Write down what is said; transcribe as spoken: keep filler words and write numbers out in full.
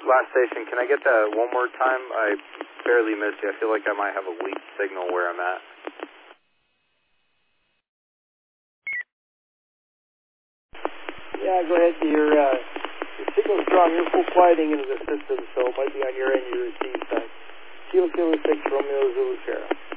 last station, can I get that one more time? I barely missed you. I feel like I might have a weak signal where I'm at. Yeah, go ahead. Your, uh, your signal's strong. You're full quieting into the system, so it might be on your end, your receive side. Kilo Kilo six, Romeo Zulu Sierra.